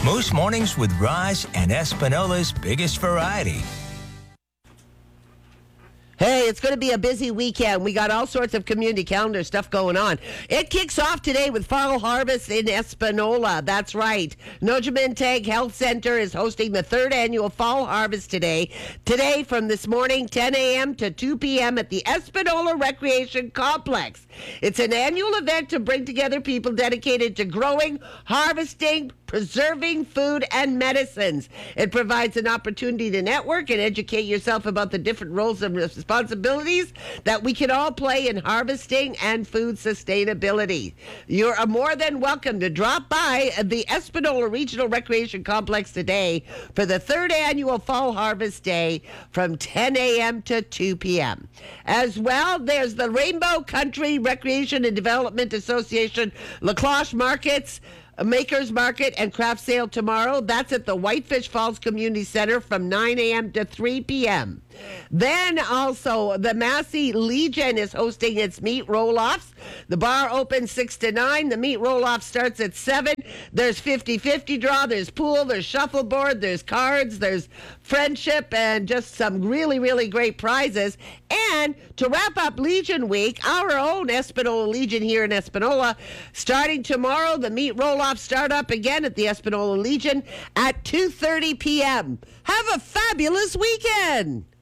Moose Mornings with Roz and Espinola's biggest variety. Hey, it's going to be a busy weekend. We got all sorts of community calendar stuff going on. It kicks off today with Fall Harvest in Espanola. That's right. Nojamenteg Health Center is hosting the third annual Fall Harvest today. Today from this morning, 10 a.m. to 2 p.m. at the Espanola Recreation Complex. It's an annual event to bring together people dedicated to growing, harvesting, preserving food and medicines. It provides an opportunity to network and educate yourself about the different roles and responsibilities that we can all play in harvesting and food sustainability. You're more than welcome to drop by the Espanola Regional Recreation Complex today for the third annual Fall Harvest Day from 10 a.m. to 2 p.m. As well, there's the Rainbow Country Recreation and Development Association La Cloche Markets, a Makers Market and Craft Sale tomorrow. That's at the Whitefish Falls Community Center from 9 a.m. to 3 p.m. Then also the Massey Legion is hosting its meat roll-offs. The bar opens 6 to 9. The meat roll-off starts at 7. There's 50-50 draw. There's pool. There's shuffleboard. There's cards. There's friendship and just some really, really great prizes. And to wrap up Legion Week, our own Espanola Legion here in Espanola, starting tomorrow, the meat roll-off start up again at the Espanola Legion at 2:30 p.m. Have a fabulous weekend.